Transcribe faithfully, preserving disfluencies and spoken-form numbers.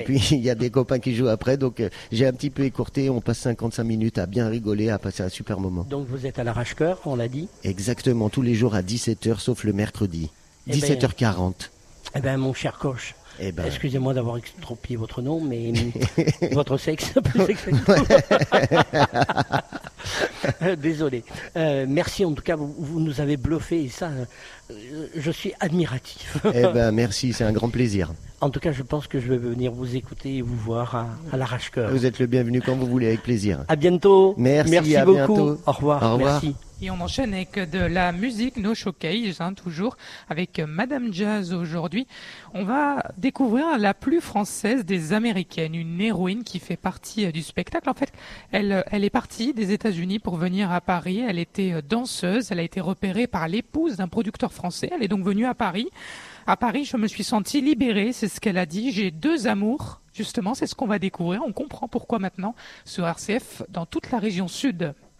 Puis il y a des copains qui jouent après, donc euh, j'ai un petit peu écourté. On passe cinquante-cinq minutes à bien rigoler, à passer un super moment. Donc vous êtes à l'arrache-cœur, on l'a dit. Exactement, tous les jours à dix-sept heures, sauf le mercredi. Eh dix-sept heures quarante. Eh bien, mon cher coach, Eh ben... excusez-moi d'avoir extropié votre nom, mais votre sexe, plus exactement. Désolé. Euh, merci, en tout cas, vous, vous nous avez bluffé et ça, euh, je suis admiratif. Eh ben, merci, c'est un grand plaisir. En tout cas, je pense que je vais venir vous écouter et vous voir à, à l'arrache-cœur. Vous êtes le bienvenu quand vous voulez, avec plaisir. À bientôt. Merci, merci à beaucoup. Bientôt. Au revoir. Au revoir. Merci. Et on enchaîne avec de la musique, No Showcase, hein, toujours, avec Madame Jazz aujourd'hui. On va découvrir la plus française des Américaines, une héroïne qui fait partie du spectacle. En fait, elle, elle est partie des États-Unis pour venir à Paris. Elle était danseuse, elle a été repérée par l'épouse d'un producteur français. Elle est donc venue à Paris. À Paris, je me suis sentie libérée, c'est ce qu'elle a dit. J'ai deux amours, justement, c'est ce qu'on va découvrir. On comprend pourquoi maintenant sur R C F dans toute la région sud.